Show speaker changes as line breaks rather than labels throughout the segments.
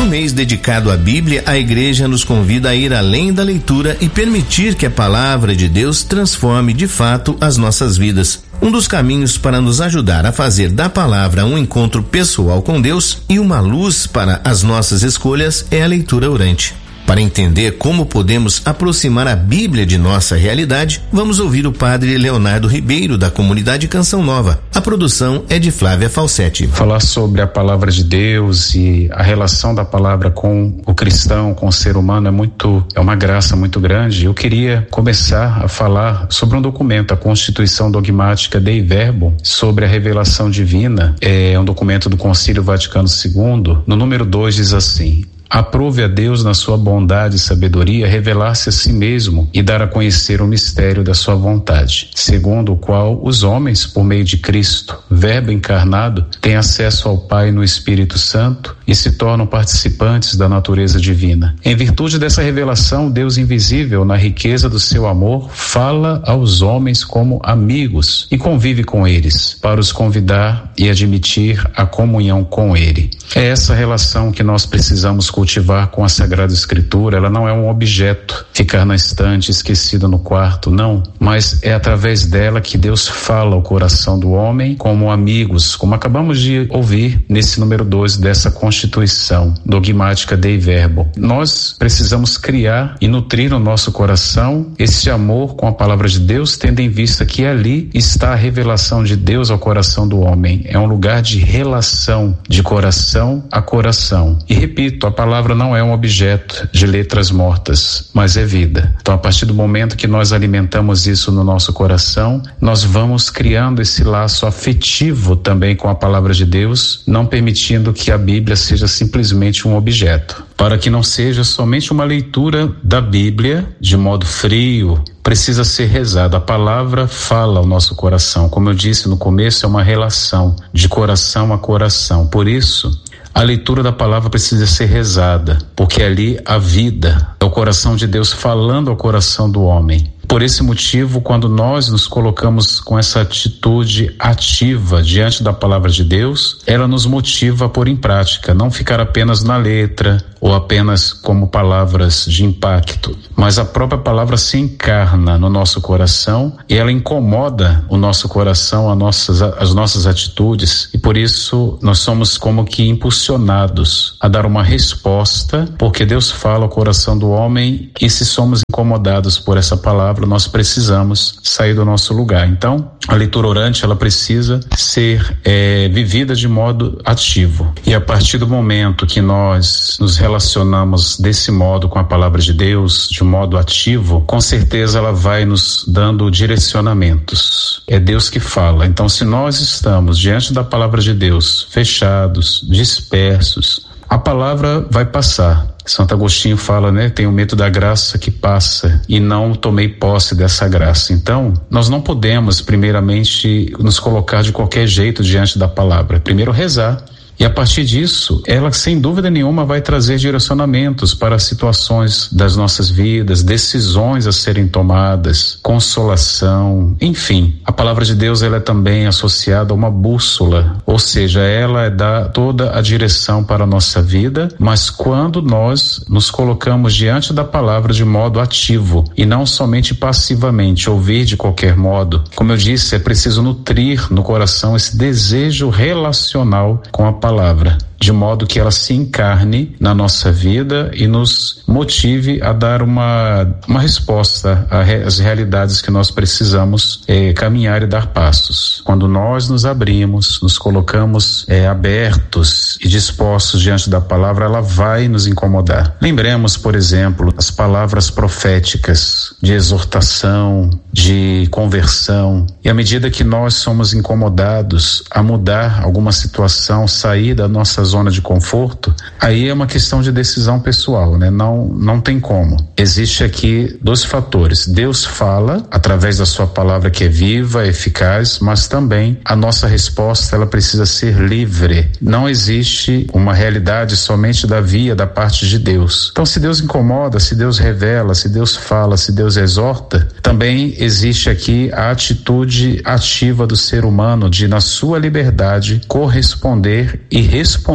mês dedicado à Bíblia, a igreja nos convida a ir além da leitura e permitir que a palavra de Deus transforme de fato as nossas vidas. Um dos caminhos para nos ajudar a fazer da palavra um encontro pessoal com Deus e uma luz para as nossas escolhas é a leitura orante. Para entender como podemos aproximar a Bíblia de nossa realidade, vamos ouvir o padre Leonardo Ribeiro, da comunidade Canção Nova. A produção é de Flávia Falsetti.
Falar sobre a palavra de Deus e a relação da palavra com o cristão, com o ser humano é uma graça muito grande. Eu queria começar a falar sobre um documento, a Constituição Dogmática Dei Verbum, sobre a revelação divina. É um documento do Concílio Vaticano II. No número 2 diz assim: aprove a Deus, na sua bondade e sabedoria, revelar-se a si mesmo e dar a conhecer o mistério da sua vontade, segundo o qual os homens, por meio de Cristo, Verbo encarnado, têm acesso ao Pai no Espírito Santo e se tornam participantes da natureza divina. Em virtude dessa revelação, Deus invisível, na riqueza do seu amor, fala aos homens como amigos e convive com eles, para os convidar e admitir a comunhão com Ele. É essa relação que nós precisamos cultivar com a Sagrada Escritura. Ela não é um objeto, ficar na estante, esquecido no quarto, não. Mas é através dela que Deus fala ao coração do homem como amigos, como acabamos de ouvir nesse número 2 dessa Constituição Dogmática Dei Verbum. Nós precisamos criar e nutrir no nosso coração esse amor com a palavra de Deus, tendo em vista que ali está a revelação de Deus ao coração do homem. É um lugar de relação, de coração a coração. E repito, a palavra não é um objeto de letras mortas, mas é vida. Então, a partir do momento que nós alimentamos isso no nosso coração, nós vamos criando esse laço afetivo também com a palavra de Deus, não permitindo que a Bíblia seja simplesmente um objeto. Para que não seja somente uma leitura da Bíblia de modo frio, precisa ser rezada. A palavra fala ao nosso coração. Como eu disse no começo, é uma relação de coração a coração. Por isso, a leitura da palavra precisa ser rezada, porque ali a vida é o coração de Deus falando ao coração do homem. Por esse motivo, quando nós nos colocamos com essa atitude ativa diante da palavra de Deus, ela nos motiva a pôr em prática, não ficar apenas na letra ou apenas como palavras de impacto, mas a própria palavra se encarna no nosso coração e ela incomoda o nosso coração, as nossas atitudes, e por isso nós somos como que impulsionados a dar uma resposta, porque Deus fala ao coração do homem, e se somos incomodados por essa palavra, nós precisamos sair do nosso lugar. Então, a leitura orante, ela precisa ser vivida de modo ativo. E a partir do momento que nós nos relacionamos desse modo com a palavra de Deus, de modo ativo, com certeza ela vai nos dando direcionamentos. É Deus que fala. Então, se nós estamos diante da palavra de Deus, fechados, dispersos, a palavra vai passar. Santo Agostinho fala, tenho medo da graça que passa e não tomei posse dessa graça. Então, nós não podemos primeiramente nos colocar de qualquer jeito diante da palavra. Primeiro rezar. E a partir disso, ela sem dúvida nenhuma vai trazer direcionamentos para situações das nossas vidas, decisões a serem tomadas, consolação, enfim. A palavra de Deus, ela é também associada a uma bússola, ou seja, ela dá toda a direção para a nossa vida, mas quando nós nos colocamos diante da palavra de modo ativo e não somente passivamente, ouvir de qualquer modo, como eu disse, é preciso nutrir no coração esse desejo relacional com a palavra, de modo que ela se encarne na nossa vida e nos motive a dar uma resposta às realidades que nós precisamos caminhar e dar passos. Quando nós nos abrimos, nos colocamos abertos e dispostos diante da palavra, ela vai nos incomodar. Lembremos, por exemplo, as palavras proféticas de exortação, de conversão, e à medida que nós somos incomodados a mudar alguma situação, sair da nossa zona de conforto, aí é uma questão de decisão pessoal, não tem como. Existe aqui 2 fatores. Deus fala através da sua palavra, que é viva, eficaz, mas também a nossa resposta, ela precisa ser livre. Não existe uma realidade somente da parte de Deus. Então, se Deus incomoda, se Deus revela, se Deus fala, se Deus exorta, também existe aqui a atitude ativa do ser humano de, na sua liberdade, corresponder e responder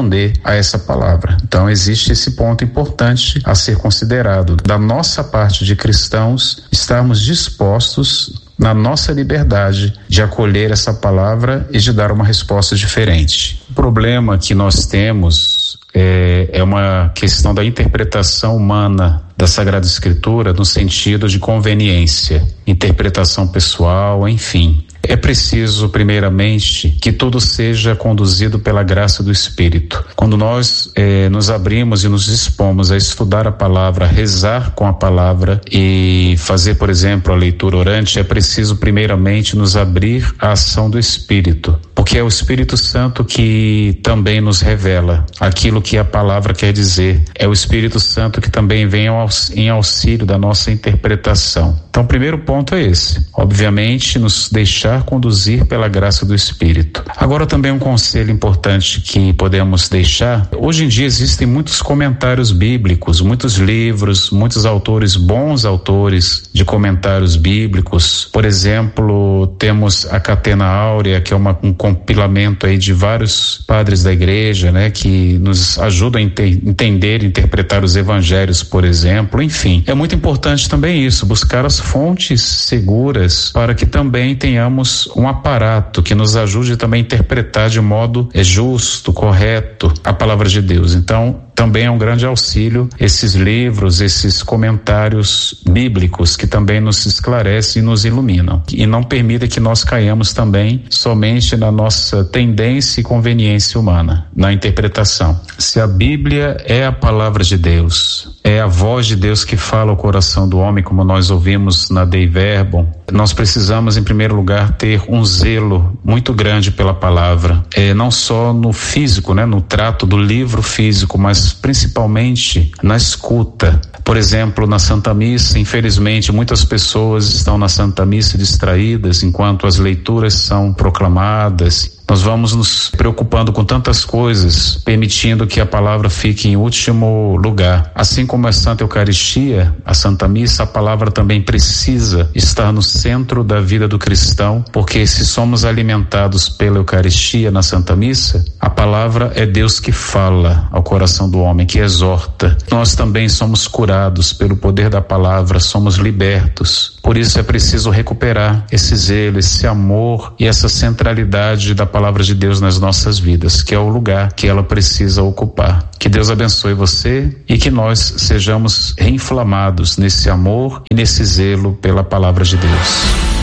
responder a essa palavra. Então existe esse ponto importante a ser considerado. Da nossa parte de cristãos, estarmos dispostos na nossa liberdade de acolher essa palavra e de dar uma resposta diferente. O problema que nós temos é uma questão da interpretação humana da Sagrada Escritura no sentido de conveniência, interpretação pessoal, enfim. É preciso, primeiramente, que tudo seja conduzido pela graça do Espírito. Quando nós nos abrimos e nos dispomos a estudar a palavra, a rezar com a palavra e fazer, por exemplo, a leitura orante, é preciso, primeiramente, nos abrir à ação do Espírito, porque é o Espírito Santo que também nos revela aquilo que a palavra quer dizer. É o Espírito Santo que também vem em auxílio da nossa interpretação. Então, o primeiro ponto é esse. Obviamente, nos deixar conduzir pela graça do Espírito. Agora, também um conselho importante que podemos deixar. Hoje em dia existem muitos comentários bíblicos, muitos livros, muitos autores, bons autores de comentários bíblicos. Por exemplo, temos a Catena Áurea, que é um compilamento aí de vários padres da igreja, né, que nos ajudam a entender e interpretar os evangelhos, por exemplo. Enfim, é muito importante também isso, buscar as fontes seguras para que também tenhamos um aparato que nos ajude também a interpretar de modo justo, correto a palavra de Deus. Então, também é um grande auxílio esses livros, esses comentários bíblicos que também nos esclarecem e nos iluminam. E não permita que nós caiamos também somente na nossa tendência e conveniência humana, na interpretação. Se a Bíblia é a palavra de Deus, é a voz de Deus que fala ao coração do homem, como nós ouvimos na Dei Verbum, nós precisamos, em primeiro lugar, ter um zelo muito grande pela palavra, não só no físico, né, no trato do livro físico, mas principalmente na escuta. Por exemplo, na Santa Missa, infelizmente, muitas pessoas estão na Santa Missa distraídas enquanto as leituras são proclamadas. Nós vamos nos preocupando com tantas coisas, permitindo que a palavra fique em último lugar. Assim como a Santa Eucaristia, a Santa Missa, a palavra também precisa estar no centro da vida do cristão, porque se somos alimentados pela Eucaristia na Santa Missa, a palavra é Deus que fala ao coração do homem, que exorta. Nós também somos curados pelo poder da palavra, somos libertos. Por isso é preciso recuperar esse zelo, esse amor e essa centralidade da palavra de Deus nas nossas vidas, que é o lugar que ela precisa ocupar. Que Deus abençoe você e que nós sejamos reinflamados nesse amor e nesse zelo pela palavra de Deus.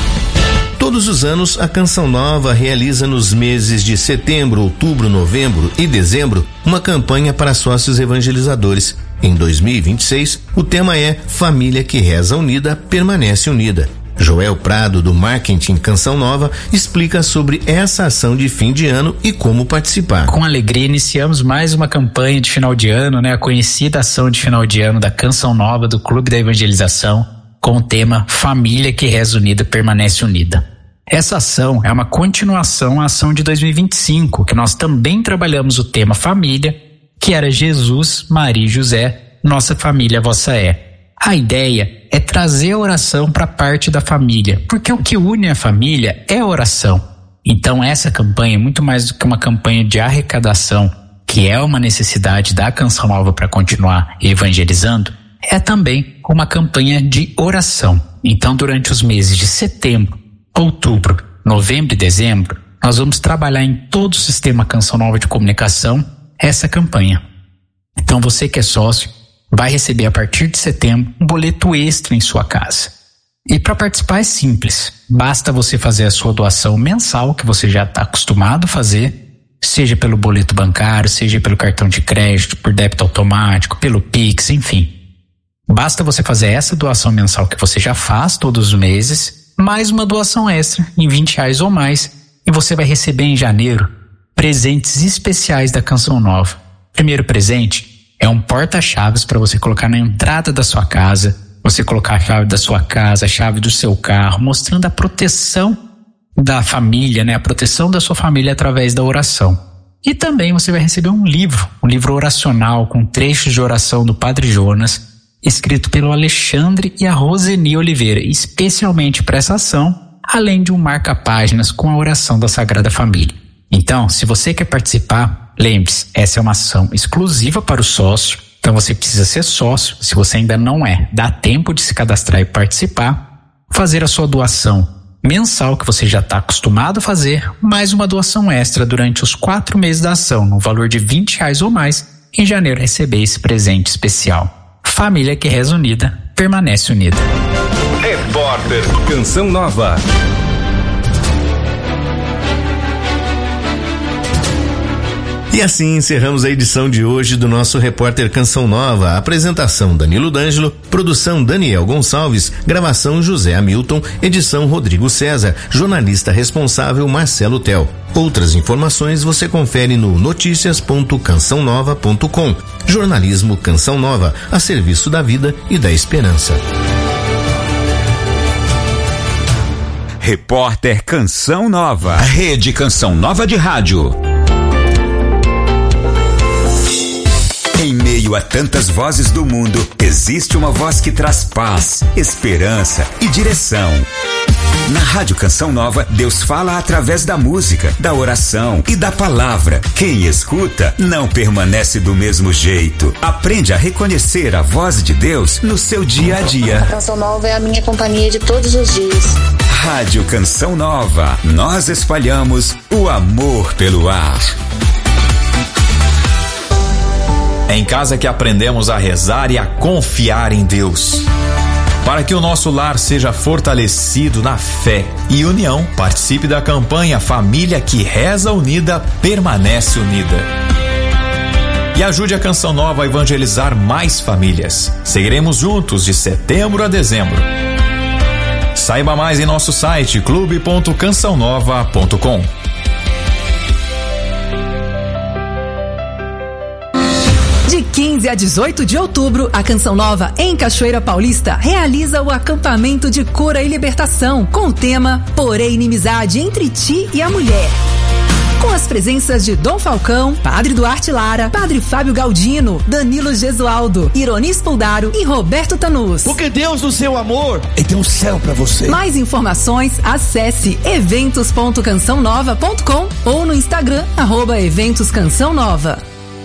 Todos os anos, a Canção Nova realiza nos meses de setembro, outubro, novembro e dezembro uma campanha para sócios evangelizadores. Em 2026, o tema é Família que Reza Unida, Permanece Unida. Joel Prado, do Marketing Canção Nova, explica sobre essa ação de fim de ano e como participar.
Com alegria, iniciamos mais uma campanha de final de ano, né? A conhecida ação de final de ano da Canção Nova do Clube da Evangelização, com o tema Família que Reza Unida, Permanece Unida. Essa ação é uma continuação à ação de 2025, que nós também trabalhamos o tema família, que era Jesus, Maria e José, nossa família vossa é. A ideia é trazer a oração para parte da família, porque o que une a família é a oração. Então essa campanha é muito mais do que uma campanha de arrecadação, que é uma necessidade da Canção Nova para continuar evangelizando, é também uma campanha de oração. Então durante os meses de setembro, outubro, novembro e dezembro, nós vamos trabalhar em todo o sistema Canção Nova de comunicação essa campanha. Então você que é sócio vai receber a partir de setembro um boleto extra em sua casa. E para participar é simples, basta você fazer a sua doação mensal, que você já está acostumado a fazer, seja pelo boleto bancário, seja pelo cartão de crédito, por débito automático, pelo Pix, enfim. Basta você fazer essa doação mensal que você já faz todos os meses, mais uma doação extra em R$20 ou mais, e você vai receber em janeiro presentes especiais da Canção Nova. Primeiro presente é um porta-chaves para você colocar na entrada da sua casa, você colocar a chave da sua casa, a chave do seu carro, mostrando a proteção da família, né? A proteção da sua família através da oração. E também você vai receber um livro oracional com trechos de oração do Padre Jonas, escrito pelo Alexandre e a Roseni Oliveira, especialmente para essa ação, além de um marca-páginas com a oração da Sagrada Família. Então, se você quer participar, Lembre-se, essa é uma ação exclusiva para o sócio, então você precisa ser sócio. Se você ainda não é, dá tempo de se cadastrar e participar, fazer a sua doação mensal que você já está acostumado a fazer, mais uma doação extra durante os 4 meses da ação, no valor de R$20 ou mais, em janeiro receber esse presente especial. Família que reza unida, permanece unida.
Repórter Canção Nova.
E assim encerramos a edição de hoje do nosso Repórter Canção Nova. Apresentação Danilo D'Angelo, produção Daniel Gonçalves, gravação José Hamilton, edição Rodrigo César, jornalista responsável Marcelo Tel. Outras informações você confere no noticias.cançãonova.com. Jornalismo Canção Nova, a serviço da vida e da esperança.
Repórter Canção Nova. Rede Canção Nova de Rádio. Em meio a tantas vozes do mundo, existe uma voz que traz paz, esperança e direção. Na Rádio Canção Nova, Deus fala através da música, da oração e da palavra. Quem escuta não permanece do mesmo jeito. Aprende a reconhecer a voz de Deus no seu dia a dia.
A Canção Nova é a minha companhia de todos os dias.
Rádio Canção Nova, nós espalhamos o amor pelo ar.
É em casa que aprendemos a rezar e a confiar em Deus. Para que o nosso lar seja fortalecido na fé e união, participe da campanha Família que Reza Unida, Permanece Unida. E ajude a Canção Nova a evangelizar mais famílias. Seguiremos juntos de setembro a dezembro. Saiba mais em nosso site clube.cançãonova.com.
De 15 a 18 de outubro, a Canção Nova, em Cachoeira Paulista, realiza o acampamento de cura e libertação, com o tema Porém Inimizade entre ti e a mulher. Com as presenças de Dom Falcão, Padre Duarte Lara, Padre Fábio Galdino, Danilo Gesualdo, Ironis Puldaro e Roberto Tanus.
Porque Deus, no seu amor, Ele tem um céu pra você.
Mais informações, acesse eventos.cançãonova.com ou no Instagram, @eventoscançãonova.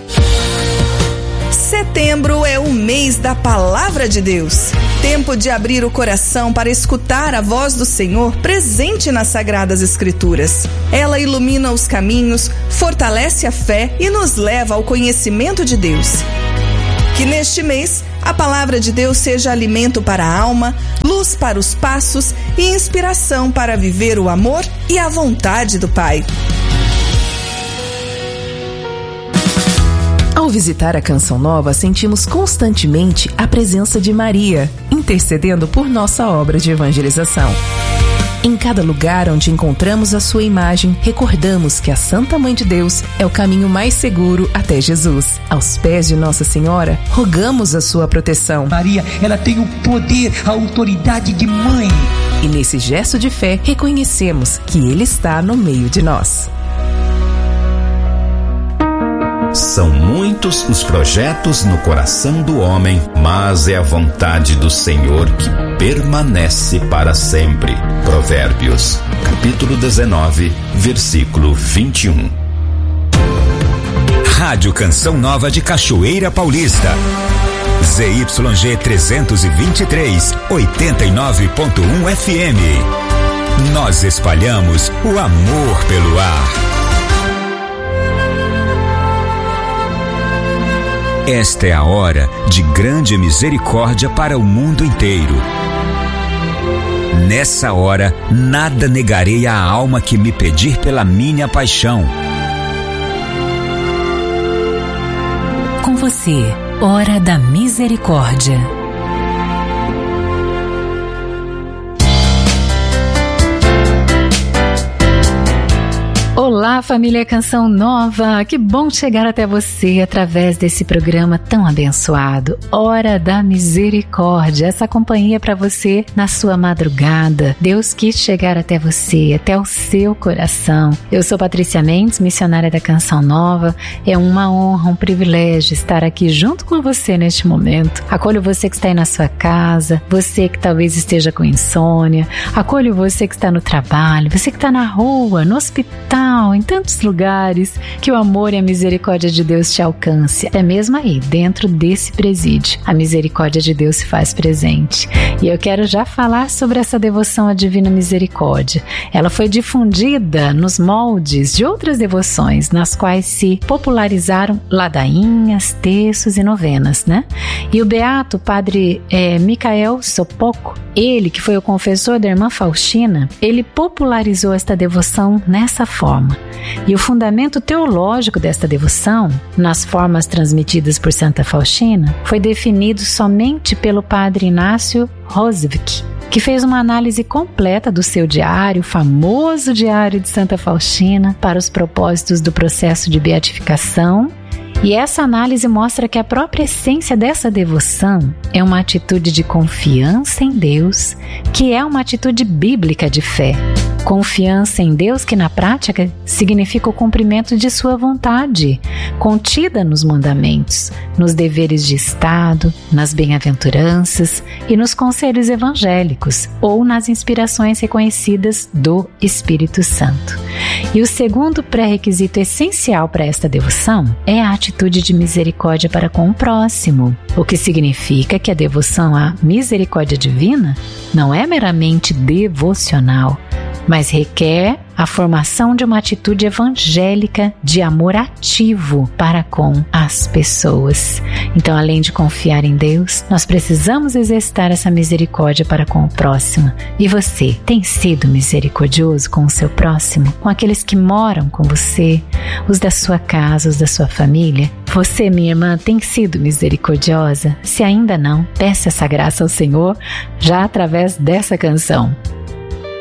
Setembro é o mês da Palavra de Deus. Tempo de abrir o coração para escutar a voz do Senhor presente nas Sagradas Escrituras. Ela ilumina os caminhos, fortalece a fé e nos leva ao conhecimento de Deus. Que neste mês a Palavra de Deus seja alimento para a alma, luz para os passos e inspiração para viver o amor e a vontade do Pai.
Ao visitar a Canção Nova, sentimos constantemente a presença de Maria, intercedendo por nossa obra de evangelização. Em cada lugar onde encontramos a sua imagem, recordamos que a Santa Mãe de Deus é o caminho mais seguro até Jesus. Aos pés de Nossa Senhora, rogamos a sua proteção.
Maria, ela tem o poder, a autoridade de mãe.
E nesse gesto de fé, reconhecemos que Ele está no meio de nós.
São muitos os projetos no coração do homem, mas é a vontade do Senhor que permanece para sempre. Provérbios, capítulo 19, versículo 21. Rádio Canção Nova de Cachoeira Paulista. ZYG 323, 89.1 FM. Nós espalhamos o amor pelo ar. Esta é a hora de grande misericórdia para o mundo inteiro. Nessa hora, nada negarei à alma que me pedir pela minha paixão.
Com você, Hora da Misericórdia. Olá, família Canção Nova! Que bom chegar até você através desse programa tão abençoado. Hora da Misericórdia, essa companhia para você na sua madrugada. Deus quis chegar até você, até o seu coração. Eu sou Patrícia Mendes, missionária da Canção Nova. É uma honra, um privilégio estar aqui junto com você neste momento. Acolho você que está aí na sua casa, você que talvez esteja com insônia. Acolho você que está no trabalho, você que está na rua, no hospital, tal, em tantos lugares, que o amor e a misericórdia de Deus te alcance, até mesmo aí, dentro desse presídio. A misericórdia de Deus se faz presente. E eu quero já falar sobre essa devoção à Divina Misericórdia. Ela foi difundida nos moldes de outras devoções, nas quais se popularizaram ladainhas, terços e novenas, né? E o beato padre Micael Sopoco, ele que foi o confessor da irmã Faustina, ele popularizou esta devoção nessa forma. E o fundamento teológico desta devoção, nas formas transmitidas por Santa Faustina, foi definido somente pelo padre Inácio Rosvik, que fez uma análise completa do seu diário, o famoso Diário de Santa Faustina, para os propósitos do processo de beatificação. E essa análise mostra que a própria essência dessa devoção é uma atitude de confiança em Deus, que é uma atitude bíblica de fé. Confiança em Deus que na prática significa o cumprimento de sua vontade, contida nos mandamentos, nos deveres de Estado, nas bem-aventuranças e nos conselhos evangélicos ou nas inspirações reconhecidas do Espírito Santo. E o segundo pré-requisito essencial para esta devoção é a atitude de misericórdia para com o próximo, o que significa que a devoção à misericórdia divina não é meramente devocional, mas requer a formação de uma atitude evangélica de amor ativo para com as pessoas. Então, além de confiar em Deus, nós precisamos exercitar essa misericórdia para com o próximo. E você tem sido misericordioso com o seu próximo? Com aqueles que moram com você? Os da sua casa, os da sua família? Você, minha irmã, tem sido misericordiosa? Se ainda não, peça essa graça ao Senhor já através dessa canção.